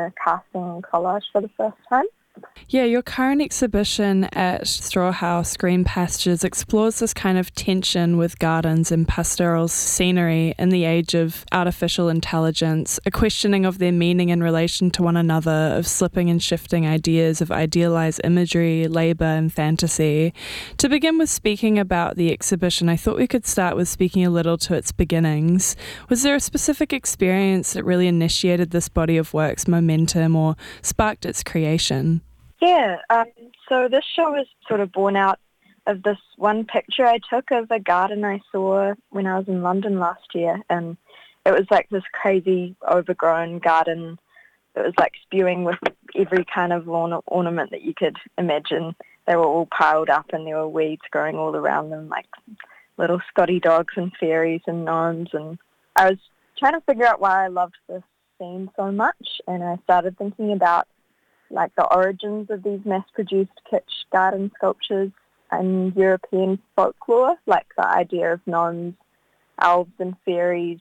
casting and collage for the first time. Yeah, your current exhibition at Straw House Green Pastures explores this kind of tension with gardens and pastoral scenery in the age of artificial intelligence, a questioning of their meaning in relation to one another, of slipping and shifting ideas of idealized imagery, labor, and fantasy. To begin with speaking about the exhibition, I thought we could start with speaking a little to its beginnings. Was there a specific experience that really initiated this body of work's momentum or sparked its creation? Yeah, so this show was sort of born out of this one picture I took of a garden I saw when I was in London last year, and it was like this crazy overgrown garden that was like spewing with every kind of ornament that you could imagine. They were all piled up and there were weeds growing all around them, like little Scotty dogs and fairies and gnomes, and I was trying to figure out why I loved this scene so much, and I started thinking about like the origins of these mass-produced kitsch garden sculptures in European folklore, like the idea of gnomes, elves and fairies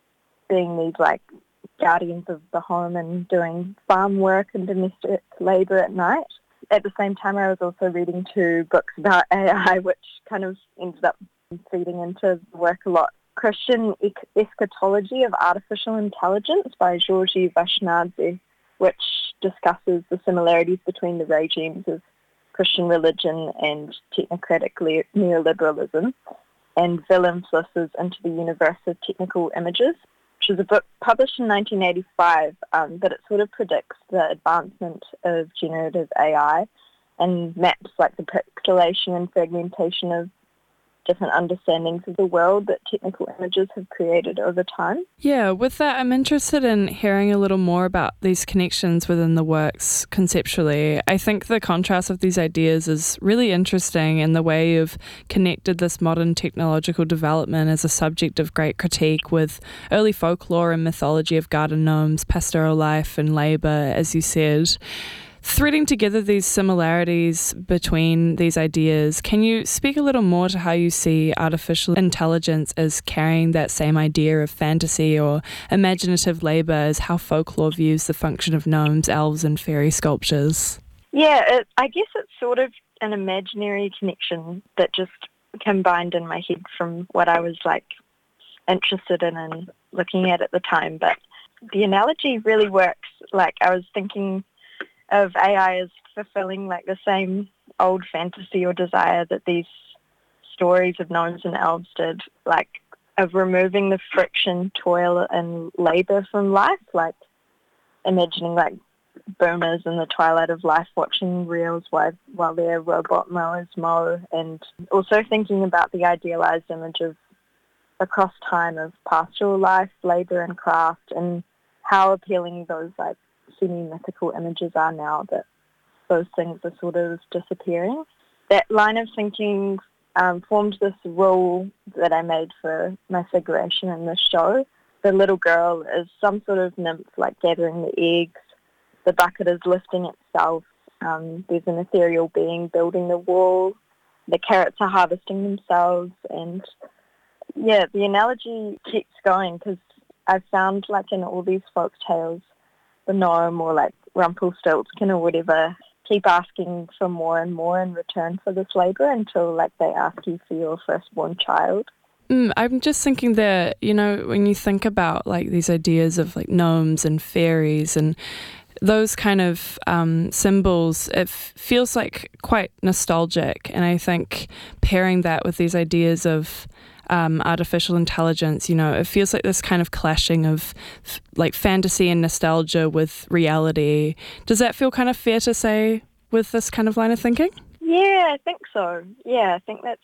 being these like guardians of the home and doing farm work and domestic labour at night. At the same time, I was also reading 2 books about AI, which kind of ended up feeding into the work a lot. Christian Eschatology of Artificial Intelligence by Georgi Vashnadze, which discusses the similarities between the regimes of Christian religion and technocratic neoliberalism, and Willem Flus's Into the Universe of Technical Images, which is a book published in 1985, but it sort of predicts the advancement of generative AI and maps like the pixelation and fragmentation of different understandings of the world that technical images have created over time. Yeah, with that, I'm interested in hearing a little more about these connections within the works conceptually. I think the contrast of these ideas is really interesting in the way you've connected this modern technological development as a subject of great critique with early folklore and mythology of garden gnomes, pastoral life and labour, as you said. Threading together these similarities between these ideas, can you speak a little more to how you see artificial intelligence as carrying that same idea of fantasy or imaginative labour as how folklore views the function of gnomes, elves and fairy sculptures? Yeah, I guess it's sort of an imaginary connection that just combined in my head from what I was like interested in and looking at the time. But the analogy really works. Like I was thinking of AI as fulfilling like the same old fantasy or desire that these stories of gnomes and elves did, like of removing the friction, toil and labour from life, like imagining like boomers in the twilight of life watching reels while their robot mowers mow, and also thinking about the idealised image of across time of pastoral life, labour and craft, and how appealing those like semi-mythical images are now that those things are sort of disappearing. That line of thinking formed this rule that I made for my figuration in this show. The little girl is some sort of nymph like gathering the eggs. The bucket is lifting itself. There's an ethereal being building the wall. The carrots are harvesting themselves. And yeah, the analogy keeps going because I've found like in all these folk tales, the gnome or like Rumpelstiltskin or whatever keep asking for more and more in return for this labour until like they ask you for your firstborn child. I'm just thinking that, you know, when you think about like these ideas of like gnomes and fairies and those kind of symbols, it feels like quite nostalgic. And I think pairing that with these ideas of artificial intelligence, you know, it feels like this kind of clashing of like fantasy and nostalgia with reality. Does that feel kind of fair to say with this kind of line of thinking? Yeah, I think so. Yeah, I think that's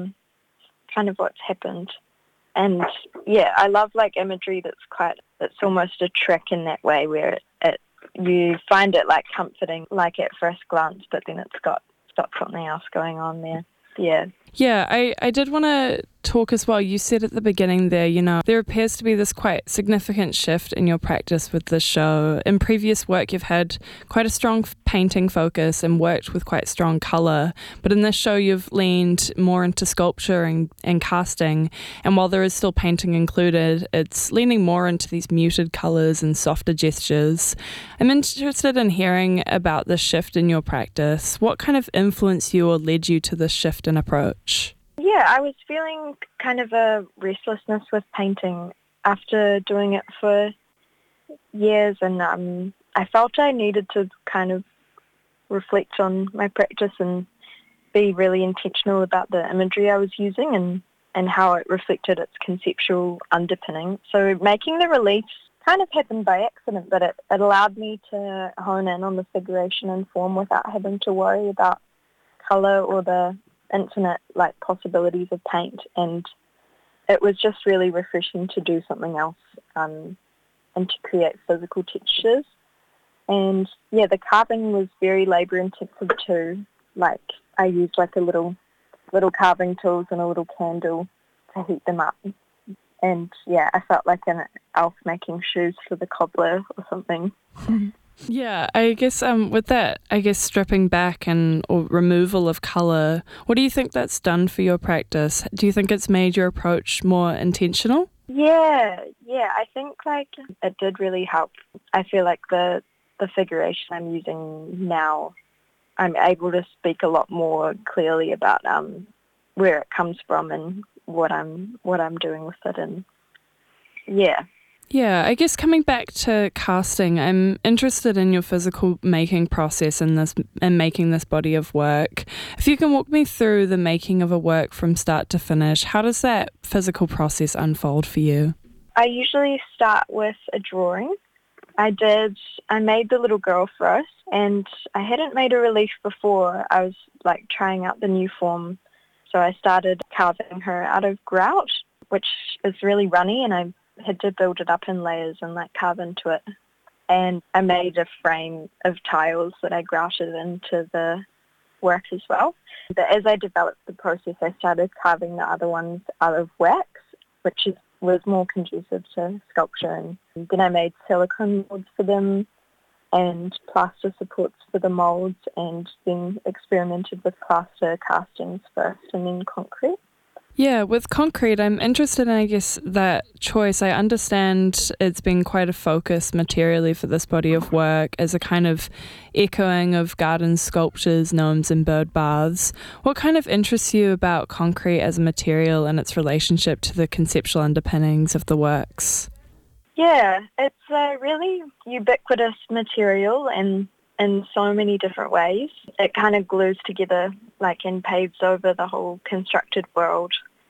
kind of what's happened. And yeah, I love like imagery it's almost a trick in that way where you find it like comforting like at first glance, but then it's got something else going on there. Yeah. Yeah, I did want to talk as well. You said at the beginning there, there appears to be this quite significant shift in your practice with this show. In previous work, you've had quite a strong painting focus and worked with quite strong colour. But in this show, you've leaned more into sculpture and casting. And while there is still painting included, it's leaning more into these muted colours and softer gestures. I'm interested in hearing about this shift in your practice. What kind of influenced you or led you to this shift in approach? Yeah, I was feeling kind of a restlessness with painting after doing it for years, and I felt I needed to kind of reflect on my practice and be really intentional about the imagery I was using and how it reflected its conceptual underpinning. So making the reliefs kind of happened by accident, but it allowed me to hone in on the figuration and form without having to worry about colour or the infinite possibilities of paint. And it was just really refreshing to do something else and to create physical textures. And yeah, the carving was very labour intensive too. I used a little carving tools and a little candle to heat them up. And yeah, I felt like an elf making shoes for the cobbler or something. Yeah, I guess with that, stripping back or removal of colour, what do you think that's done for your practice? Do you think it's made your approach more intentional? Yeah, I think it did really help. I feel like the figuration I'm using now, I'm able to speak a lot more clearly about where it comes from and what I'm doing with it, and yeah. Yeah, I guess coming back to casting, I'm interested in your physical making process in making this body of work. If you can walk me through the making of a work from start to finish, how does that physical process unfold for you? I usually start with a drawing. I made the little girl first, and I hadn't made a relief before. I was trying out the new form. So I started carving her out of grout, which is really runny, and I had to build it up in layers and carve into it. And I made a frame of tiles that I grouted into the work as well. But as I developed the process, I started carving the other ones out of wax, which was more conducive to sculpture. And then I made silicone molds for them and plaster supports for the molds, and then experimented with plaster castings first and then concrete. Yeah, with concrete, I'm interested in, that choice. I understand it's been quite a focus materially for this body of work as a kind of echoing of garden sculptures, gnomes and bird baths. What kind of interests you about concrete as a material and its relationship to the conceptual underpinnings of the works? Yeah, it's a really ubiquitous material and in so many different ways. It kind of glues together and paves over the whole constructed world.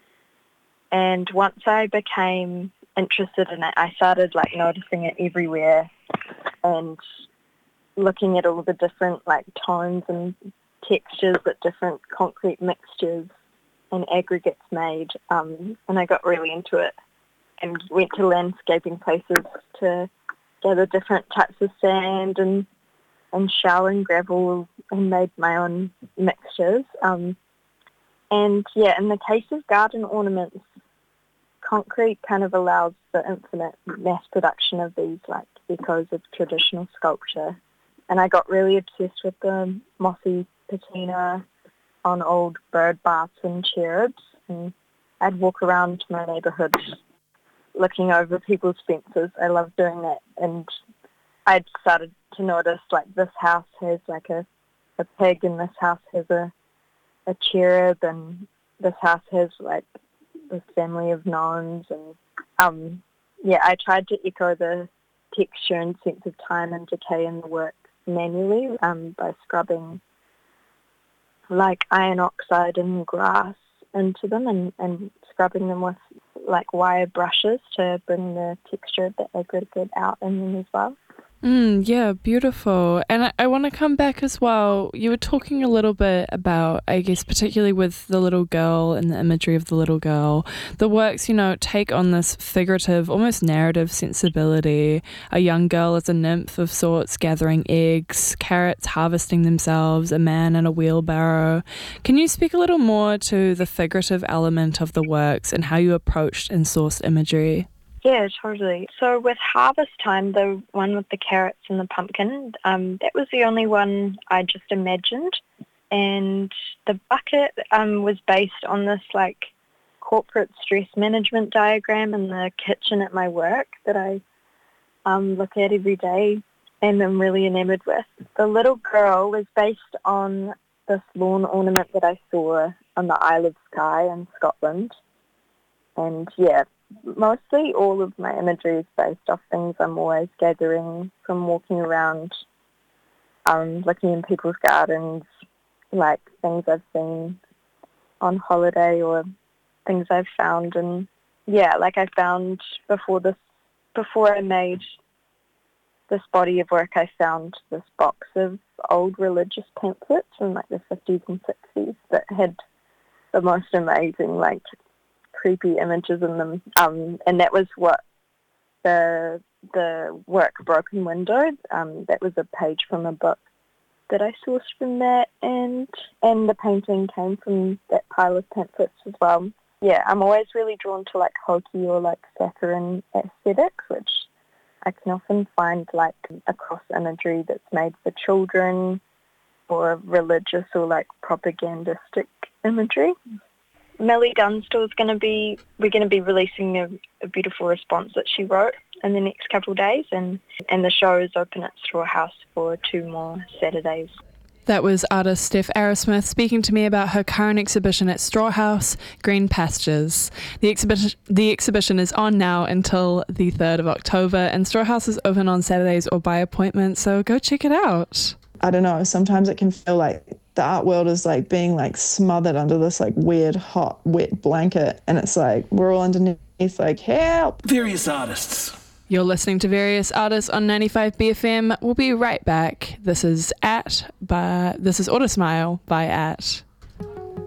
And once I became interested in it, I started noticing it everywhere and looking at all the different tones and textures that different concrete mixtures and aggregates made. And I got really into it and went to landscaping places to gather different types of sand and shell and gravel and made my own mixtures. And yeah, in the case of garden ornaments, concrete kind of allows the infinite mass production of these echoes of traditional sculpture. And I got really obsessed with the mossy patina on old bird baths and cherubs. And I'd walk around my neighbourhood looking over people's fences. I love doing that. And I'd started to notice this house has a pig, and this house has a cherub, and this house has this family of gnomes. And I tried to echo the texture and sense of time and decay in the work manually by scrubbing iron oxide and grass into them and scrubbing them with wire brushes to bring the texture of the aggregate out in them as well. Yeah, beautiful. And I want to come back as well. You were talking a little bit about, I guess, particularly with the little girl and the imagery of the little girl. The works, take on this figurative, almost narrative sensibility. A young girl as a nymph of sorts gathering eggs, carrots harvesting themselves, a man in a wheelbarrow. Can you speak a little more to the figurative element of the works and how you approached and sourced imagery? Yeah, totally. So with Harvest Time, the one with the carrots and the pumpkin, that was the only one I just imagined. And the bucket was based on this corporate stress management diagram in the kitchen at my work that I look at every day and I'm really enamoured with. The little girl was based on this lawn ornament that I saw on the Isle of Skye in Scotland. And yeah, mostly all of my imagery is based off things I'm always gathering from walking around, looking in people's gardens, like things I've seen on holiday or things I've found. And yeah, I found before I made this body of work, I found this box of old religious pamphlets from the 50s and 60s that had the most amazing creepy images in them, and that was what the work Broken Window, that was a page from a book that I sourced from that, and the painting came from that pile of pamphlets as well. Yeah, I'm always really drawn to hokey or saccharine aesthetics, which I can often find across imagery that's made for children or religious or propagandistic imagery. Millie Dunstall's we're going to be releasing a beautiful response that she wrote in the next couple of days, and the show is open at Straw House for 2 more Saturdays. That was artist Steph Arrowsmith speaking to me about her current exhibition at Straw House, Green Pastures. The exhibition is on now until the 3rd of October, and Straw House is open on Saturdays or by appointment, so go check it out. I don't know, sometimes it can feel like the art world is being smothered under this weird, hot, wet blanket, and it's we're all underneath help. Various artists. You're listening to Various Artists on 95 BFM. We'll be right back. This is Autosmile by At.